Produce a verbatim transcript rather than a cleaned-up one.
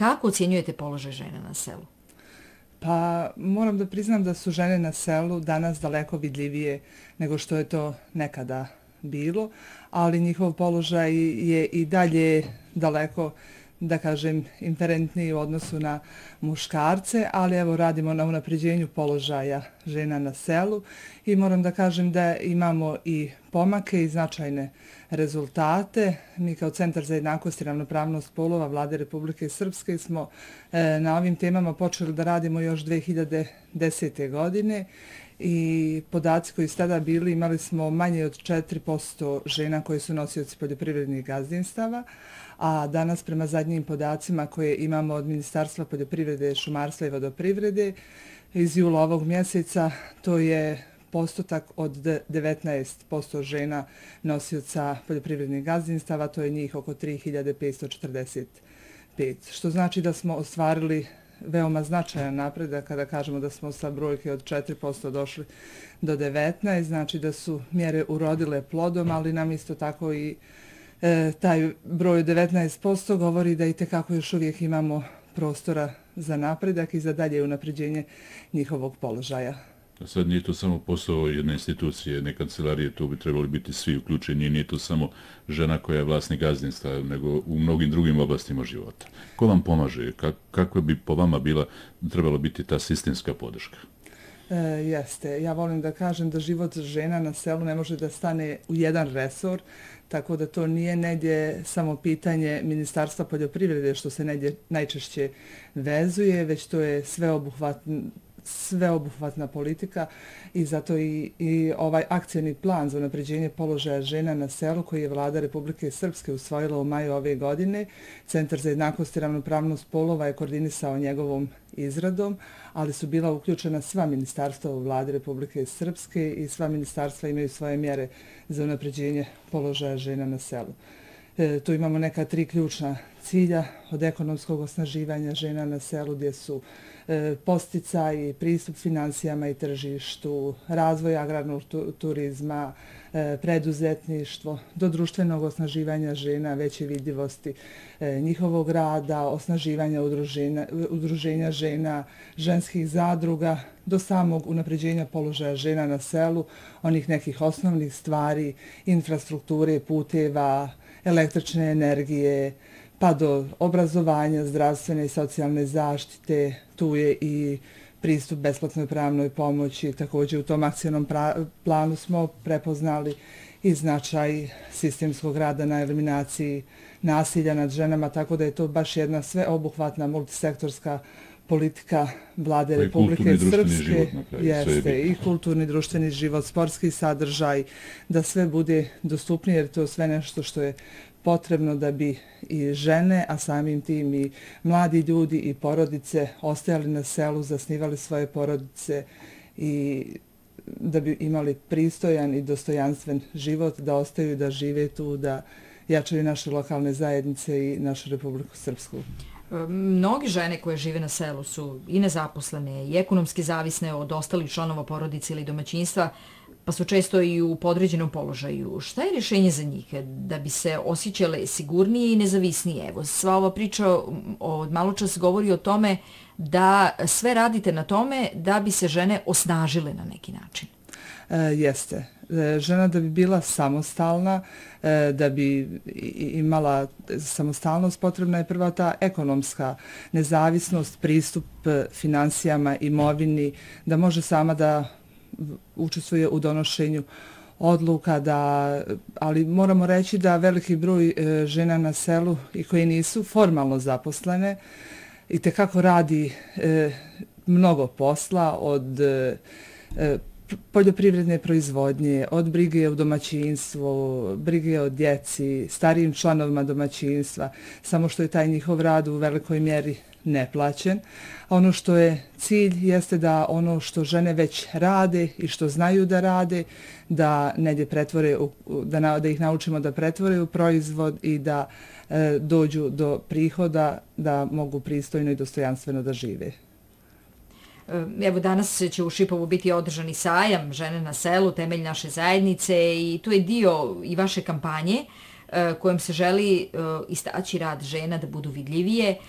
Kako ocjenjujete položaj žena na selu? Pa moram da priznam da su žene na selu danas daleko vidljivije nego što je to nekada bilo, ali njihov položaj je i dalje daleko, da kažem, inferentniji u odnosu na muškarce, ali evo radimo na unapređenju položaja žena na selu i moram da kažem da imamo i pomake i značajne rezultate. Mi kao Centar za jednakost i ravnopravnost polova Vlade Republike Srpske smo e, na ovim temama počeli da radimo još dve hiljade desete. godine i podaci koji su tada bili, imali smo manje od četiri posto žena koje su nosioci poljoprivrednih gazdinstava, a danas prema zadnjim podacima koje imamo od Ministarstva poljoprivrede, šumarstva i vodoprivrede iz jula ovog mjeseca, to je postotak od devetnaest posto žena nosioca poljoprivrednih gazdinstava, to je njih oko tri hiljade petsto četrdeset pet, što znači da smo ostvarili veoma značajan napredak kada kažemo da smo sa brojke od četiri posto došli do devetnaest, znači da su mjere urodile plodom, ali nam isto tako i e, taj broj od devetnaest posto govori da i tekako još uvijek imamo prostora za napredak i za dalje unapređenje njihovog položaja. Sad nije to samo posao jedne institucije, jedne kancelarije, tu bi trebali biti svi uključeni, nije to samo žena koja je vlasnik gazdinstva, nego u mnogim drugim oblastima života. Ko vam pomaže? Kako bi po vama bila, trebala biti ta sistemska podrška? E, jeste. Ja volim da kažem da život žena na selu ne može da stane u jedan resor, tako da to nije negdje samo pitanje Ministarstva poljoprivrede, što se negdje najčešće vezuje, već to je sveobuhvatno sveobuhvatna politika i zato i, i ovaj akcioni plan za unapređenje položaja žena na selu koji je Vlada Republike Srpske usvojila u maju ove godine. Centar za jednakost i ravnopravnost polova je koordinisao njegovom izradom, ali su bila uključena sva ministarstva u Vladi Republike Srpske i sva ministarstva imaju svoje mjere za unapređenje položaja žena na selu. E, tu imamo neka tri ključna cilja od ekonomskog osnaživanja žena na selu gdje su e, posticaj, pristup financijama i tržištu, razvoj agrarnog tu, turizma, e, preduzetništvo, do društvenog osnaživanja žena, veće vidljivosti e, njihovog rada, osnaživanja udruženja, udruženja žena, ženskih zadruga, do samog unapređenja položaja žena na selu, onih nekih osnovnih stvari, infrastrukture, puteva, električne energije, pa do obrazovanja, zdravstvene i socijalne zaštite. Tu je i pristup besplatnoj pravnoj pomoći. Također u tom akcijnom planu smo prepoznali i značaj sistemskog rada na eliminaciji nasilja nad ženama, tako da je to baš jedna sveobuhvatna multisektorska politika Vlade Republike Srpske, jeste i kulturni društveni život, sportski sadržaj, da sve bude dostupnije, jer to je sve nešto što je potrebno da bi i žene, a samim tim i mladi ljudi i porodice ostajali na selu, zasnivali svoje porodice i da bi imali pristojan i dostojanstven život, da ostaju da žive tu, da jačaju naše lokalne zajednice i našu Republiku Srpsku. Mnogi žene koje žive na selu su i nezaposlene i ekonomski zavisne od ostalih članova porodice ili domaćinstva, pa su često i u podređenom položaju. Šta je rješenje za njih da bi se osjećale sigurnije i nezavisnije? Evo, sva ova priča od malo čas govori o tome da sve radite na tome da bi se žene osnažile na neki način. E, jeste. Žena da bi bila samostalna, da bi imala samostalnost, potrebna je prva ta ekonomska nezavisnost, pristup financijama, imovini, da može sama da učestvuje u donošenju odluka, da, ali moramo reći da veliki broj žena na selu i koje nisu formalno zaposlene i tekako radi mnogo posla od poljoprivredne proizvodnje, od brige u domaćinstvu, brige o djeci, starijim članovima domaćinstva, samo što je taj njihov rad u velikoj mjeri neplaćen. Ono što je cilj jeste da ono što žene već rade i što znaju da rade, da negdje pretvore, da, da ih naučimo da pretvore u proizvod i da e, dođu do prihoda, da mogu pristojno i dostojanstveno da žive. Evo, danas će u Šipovu biti održani sajam Žene na selu, temelj naše zajednice, i to je dio i vaše kampanje kojom se želi istaći rad žena da budu vidljivije.